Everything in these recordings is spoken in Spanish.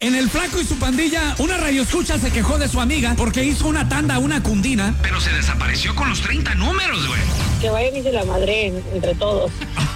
En El Flaco y su pandilla, una radioescucha se quejó de su amiga porque hizo una tanda a una cundina. Pero se desapareció con los 30 números, güey. Que vayan y se la madreen entre todos.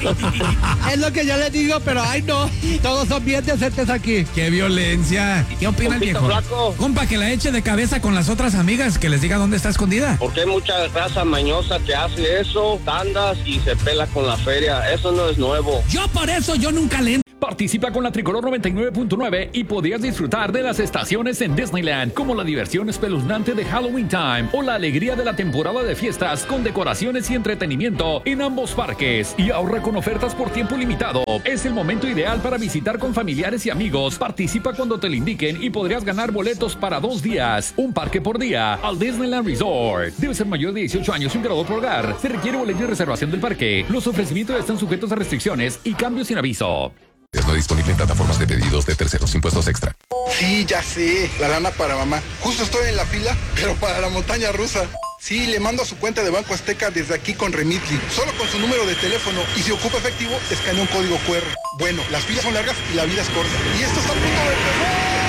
Es lo que yo le digo, pero ay no, todos son bien decentes aquí. ¡Qué violencia! ¿Qué opina el viejo? Flaco. Compa, que la eche de cabeza con las otras amigas, que les diga dónde está escondida. Porque hay mucha raza mañosa que hace eso, tandas y se pela con la feria. Eso no es nuevo. Yo por eso yo nunca le... Participa con la Tricolor 99.9 y podrías disfrutar de las estaciones en Disneyland, como la diversión espeluznante de Halloween Time o la alegría de la temporada de fiestas con decoraciones y entretenimiento en ambos parques. Y ahorra con ofertas por tiempo limitado. Es el momento ideal para visitar con familiares y amigos. Participa cuando te lo indiquen y podrías ganar boletos para 2 días, un parque por día, al Disneyland Resort. Debe ser mayor de 18 años y un grado por hogar. Se requiere boleto de reservación del parque. Los ofrecimientos están sujetos a restricciones y cambios sin aviso. Es no disponible en plataformas de pedidos de terceros, impuestos extra. Sí, ya sé, la lana para mamá. Justo estoy en la fila, pero para la montaña rusa. Sí, le mando a su cuenta de Banco Azteca desde aquí con Remitly, solo con su número de teléfono, y si ocupa efectivo, escanea un código QR. Bueno, las filas son largas y la vida es corta. Y esto está a punto de empezar.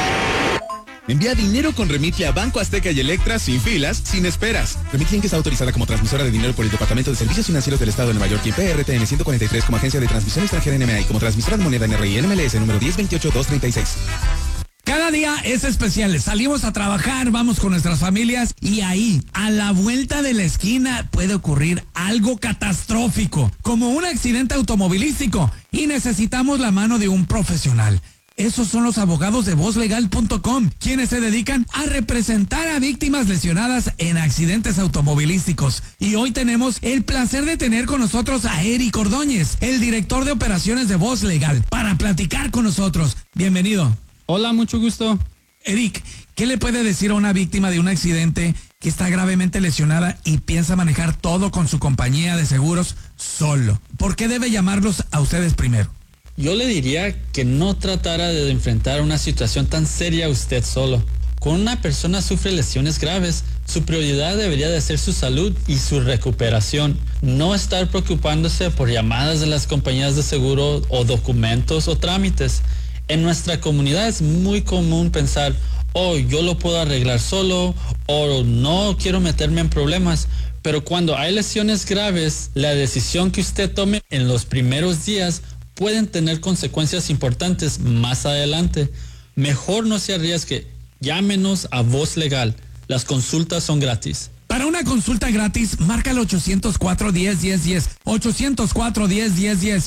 Envía dinero con Remitly a Banco Azteca y Electra sin filas, sin esperas. Remitly Inc. está autorizada como transmisora de dinero por el Departamento de Servicios Financieros del Estado de Nueva York y PRTN 143 como agencia de transmisión extranjera NMA y como transmisora de moneda NRI NMLS número 1028236. Cada día es especial. Salimos a trabajar, vamos con nuestras familias y ahí, a la vuelta de la esquina, puede ocurrir algo catastrófico, como un accidente automovilístico, y necesitamos la mano de un profesional. Esos son los abogados de vozlegal.com, quienes se dedican a representar a víctimas lesionadas en accidentes automovilísticos. Y hoy tenemos el placer de tener con nosotros a Eric Ordóñez, el director de operaciones de Voz Legal, para platicar con nosotros. Bienvenido. Hola, mucho gusto. Eric, ¿qué le puede decir a una víctima de un accidente que está gravemente lesionada y piensa manejar todo con su compañía de seguros solo? ¿Por qué debe llamarlos a ustedes primero? Yo le diría que no tratara de enfrentar una situación tan seria usted solo. Cuando una persona sufre lesiones graves, su prioridad debería de ser su salud y su recuperación. No estar preocupándose por llamadas de las compañías de seguro o documentos o trámites. En nuestra comunidad es muy común pensar, oh, yo lo puedo arreglar solo, o no quiero meterme en problemas. Pero cuando hay lesiones graves, la decisión que usted tome en los primeros días pueden tener consecuencias importantes más adelante. Mejor no se arriesgue. Llámenos a Voz Legal. Las consultas son gratis. Para una consulta gratis, marca el 804-10-10-10. 804-10-10-10.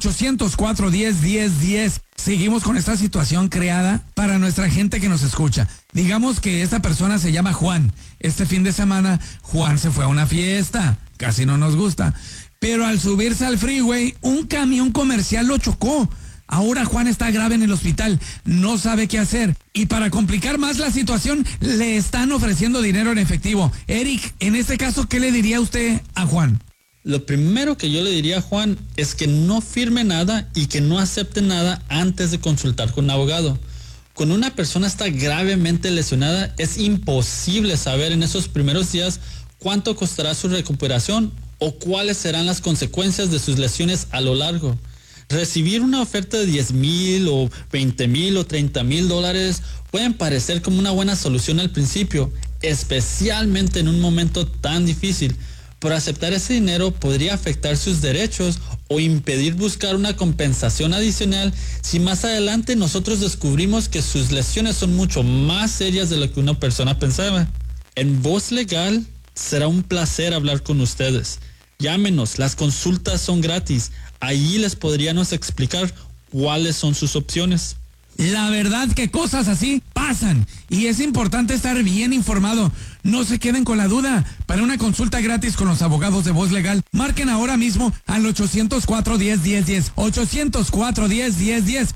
804-10-10-10. Seguimos con esta situación creada para nuestra gente que nos escucha. Digamos que esta persona se llama Juan. Este fin de semana, Juan se fue a una fiesta. Casi no nos gusta. Pero al subirse al freeway, un camión comercial lo chocó. Ahora Juan está grave en el hospital, no sabe qué hacer. Y para complicar más la situación, le están ofreciendo dinero en efectivo. Eric, en este caso, ¿qué le diría usted a Juan? Lo primero que yo le diría a Juan es que no firme nada y que no acepte nada antes de consultar con un abogado. Cuando una persona está gravemente lesionada, es imposible saber en esos primeros días cuánto costará su recuperación o cuáles serán las consecuencias de sus lesiones a lo largo. Recibir una oferta de $10,000 o $20,000 o $30,000 pueden parecer como una buena solución al principio, especialmente en un momento tan difícil. Pero aceptar ese dinero podría afectar sus derechos o impedir buscar una compensación adicional si más adelante nosotros descubrimos que sus lesiones son mucho más serias de lo que una persona pensaba. En Voz Legal será un placer hablar con ustedes. Llámenos, las consultas son gratis. Allí les podríamos explicar cuáles son sus opciones. La verdad que cosas así pasan y es importante estar bien informado. No se queden con la duda. Para una consulta gratis con los abogados de Voz Legal, marquen ahora mismo al 804-10-10-10. 804-10-10-10.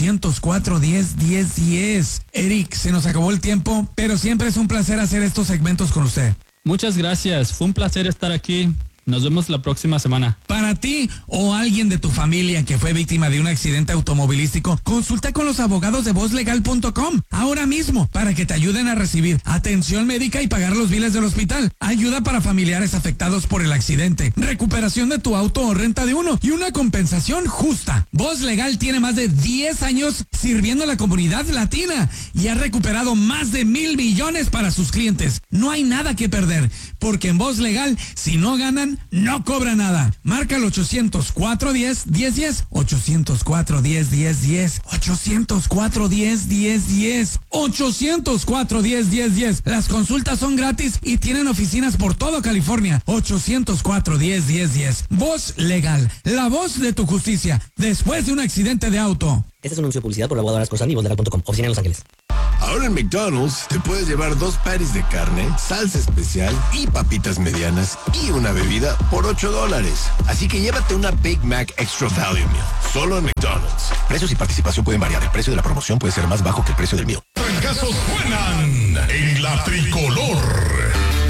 804-10-10-10. Eric, se nos acabó el tiempo, pero siempre es un placer hacer estos segmentos con usted. Muchas gracias. Fue un placer estar aquí. Nos vemos la próxima semana. Para ti o alguien de tu familia que fue víctima de un accidente automovilístico, consulta con los abogados de vozlegal.com ahora mismo para que te ayuden a recibir atención médica y pagar los biles del hospital, ayuda para familiares afectados por el accidente, recuperación de tu auto o renta de uno y una compensación justa. Voz Legal tiene más de 10 años sirviendo a la comunidad latina y ha recuperado más de 1,000 millones para sus clientes. No hay nada que perder, porque en Voz Legal, si no ganan, no cobra nada. Marca el 800-410-1010. 800-410-1010. 800-410-1010. 800-410-1010. Las consultas son gratis y tienen oficinas por todo California. 800-410-1010. Voz Legal, la voz de tu justicia después de un accidente de auto. Este es un anuncio de publicidad por la abogada Escorsani y vozlegal.com. Oficina en Los Ángeles. Ahora en McDonald's te puedes llevar 2 patties de carne, salsa especial y papitas medianas y una bebida por $8. Así que llévate una Big Mac Extra Value Meal. Solo en McDonald's. Precios y participación pueden variar. El precio de la promoción puede ser más bajo que el precio del meal. Trancazos suenan en la Tricolor.